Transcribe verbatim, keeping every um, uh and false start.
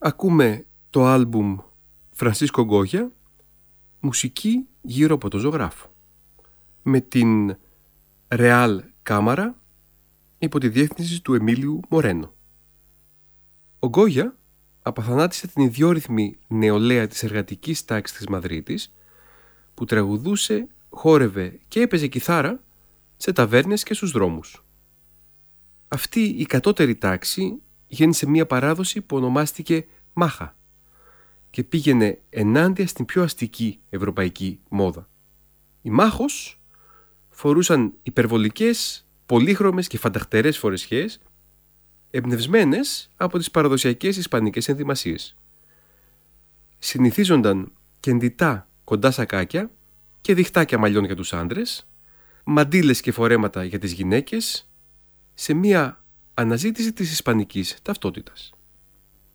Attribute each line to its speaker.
Speaker 1: Ακούμε το άλμπουμ Φρανσίσκο Γκόγια, μουσική γύρω από το ζωγράφο, με την Ρεάλ Κάμαρα υπό τη διεύθυνση του Εμίλιου Μορένο. Ο Γκόγια απαθανάτησε την ιδιόρυθμη νεολαία της εργατικής τάξης της Μαδρίτης, που τραγουδούσε, χόρευε και έπαιζε κιθάρα σε ταβέρνες και στους δρόμους. Αυτή η κατώτερη τάξη γέννησε μία παράδοση που ονομάστηκε μάχα και πήγαινε ενάντια στην πιο αστική ευρωπαϊκή μόδα. Οι μάχος φορούσαν υπερβολικές, πολύχρωμες και φανταχτερές φορεσιές, εμπνευσμένες από τις παραδοσιακές ισπανικές ενδυμασίες. Συνηθίζονταν κεντητά κοντά σακάκια και διχτάκια μαλλιών για τους άντρες, μαντίλες και φορέματα για τις γυναίκες, σε μία αναζήτηση της ισπανικής ταυτότητας.